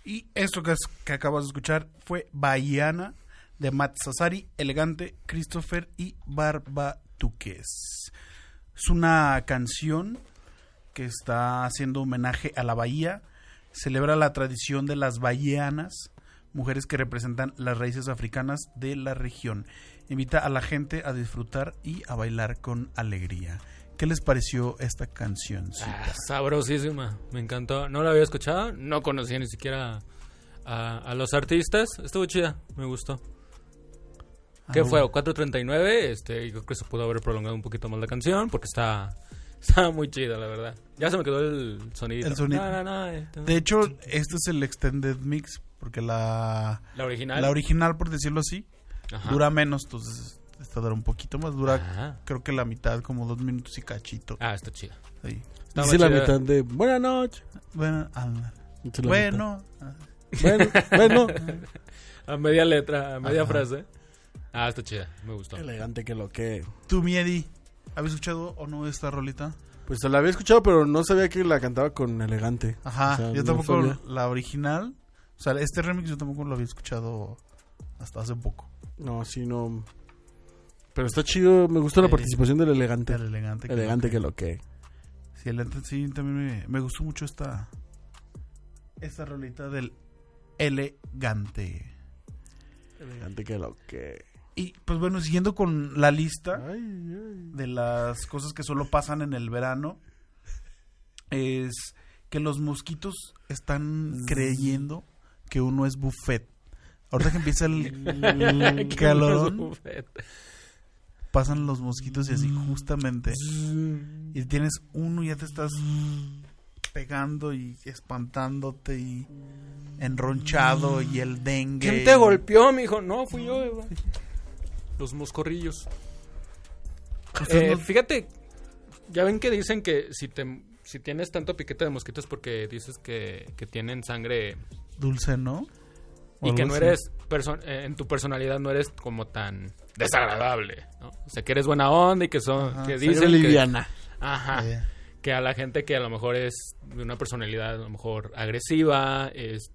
Y esto que acabas de escuchar fue Bahiana de Matt Sassari, Elegante, Christopher y Barbatuques. Es una canción que está haciendo homenaje a la bahía, celebra la tradición de las bahianas, mujeres que representan las raíces africanas de la región. Invita a la gente a disfrutar y a bailar con alegría. ¿Qué les pareció esta canción? Sabrosísima, me encantó. No la había escuchado, no conocía ni siquiera a los artistas. Estuvo chida, me gustó. ¿Qué fue? 4:39. Creo que se pudo haber prolongado un poquito más la canción porque está muy chida, la verdad. Ya se me quedó el sonido. De hecho, este es el extended mix porque la original, por decirlo así, ajá, dura menos, entonces esta dura un poquito más, dura creo que la mitad, como 2 minutos y cachito. Está chida. Sí. Dice la mitad de buena noche. Bueno. A media letra, a media frase. Está chida, me gustó. Elegante que lo que. ¿Tú, Miedi, habías escuchado o no esta rolita? Pues la había escuchado, pero no sabía que la cantaba con Elegante. Ajá, o sea, yo tampoco la original. O sea, este remix yo tampoco lo había escuchado hasta hace poco. No, sí, no. Pero está chido, me gustó la participación del Elegante. El Elegante. Elegante que lo que. Sí, sí, también me gustó mucho esta rolita del Elegante. Elegante que lo que. Y pues bueno, siguiendo con la lista de las cosas que solo pasan en el verano, es que los mosquitos están creyendo que uno es buffet. Ahorita que empieza el calorón, pasan los mosquitos y así justamente. Y tienes uno y ya te estás pegando y espantándote y enronchado y el dengue. ¿Quién te golpeó, mijo? No, fui yo, güey. Los moscorrillos. Fíjate, ya ven que dicen que si tienes tanto piquete de mosquitos porque dices que tienen sangre dulce, ¿no? Y que no eres en tu personalidad no eres como tan desagradable, ¿no? O sea, que eres buena onda y que que dicen liviana. Ajá. Que a la gente que a lo mejor es de una personalidad a lo mejor agresiva,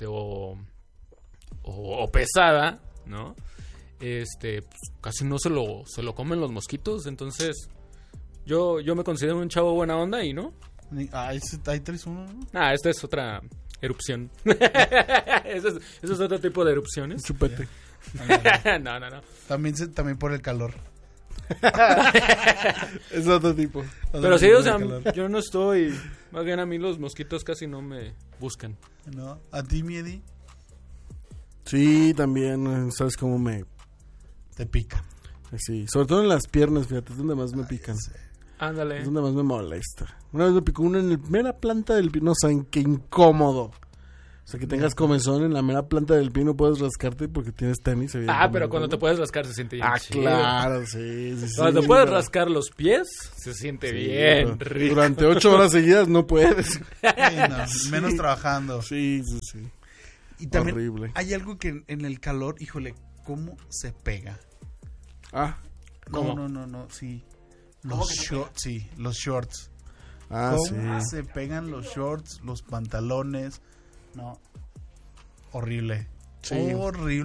o pesada, ¿no? Pues casi no se lo comen los mosquitos. Entonces yo me considero un chavo buena onda y no. Ahí traes uno, ¿no? Esta es otra erupción. Ese es otro tipo de erupciones. Chupete. No. También por el calor. Es otro tipo. Pero sí, o sea, yo no estoy. Más bien a mí los mosquitos casi no me buscan. ¿No? ¿A ti, Miedi? Sí, también. ¿Sabes cómo te pica? Sí, sobre todo en las piernas, fíjate, es donde más me pican. Sí. Ándale. Es donde más me molesta. Una vez me picó una en la mera planta del pie. No saben qué incómodo. O sea, que tengas comezón en la mera planta del pie, no puedes rascarte porque tienes tenis. Pero cuando te puedes rascar se siente bien chido. Claro, sí. Cuando te puedes rascar los pies, se siente bien rico. Durante 8 horas seguidas no puedes. Menos trabajando. Sí. Y también horrible. Hay algo que en el calor, híjole, ¿cómo se pega? ¿Cómo? No, sí. Los shorts. ¿Cómo se pegan los shorts, los pantalones? No. Horrible. Sí. Horrible.